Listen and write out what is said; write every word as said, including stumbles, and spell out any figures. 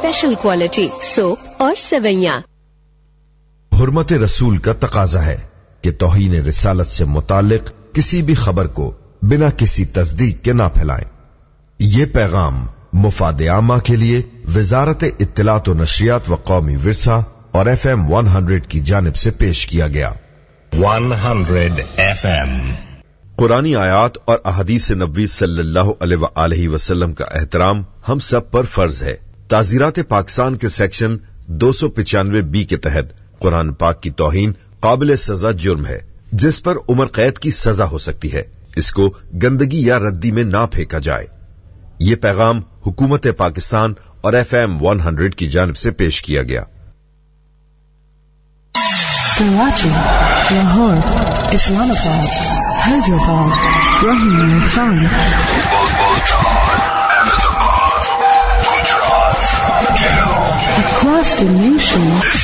Special quality soap और सेवैयां। हुर्मत रसूल का तकाजा है कि तौहीन रिसालत से मुतालिक किसी भी खबर को बिना किसी तस्दीक के ना फैलाएं। ये पैगाम मुफाद आमा के लिए वजारत इत्तलात व नशरियात व कौमी विरसा और एफ एम वन हंड्रेड की जानिब से पेश किया गया। वन हंड्रेड एफ एम कुरानी आयात और अहदीस नबवी सल्लल्लाहु अलैहि वसल्लम का एहतराम हम सब पर फर्ज है। ताज़ीरात पाकिस्तान के सेक्शन दो सौ पिचानवे बी के तहत कुरान पाक की तौहीन काबिल सजा जुर्म है, जिस पर उम्र कैद की सजा हो सकती है। इसको गंदगी या रद्दी में ना फेंका जाए। ये पैगाम हुकूमत पाकिस्तान और एफ एम वन हंड्रेड की जानिब से पेश किया गया। Lahore Islamabad Hyderabad Rahman Khan across the nation.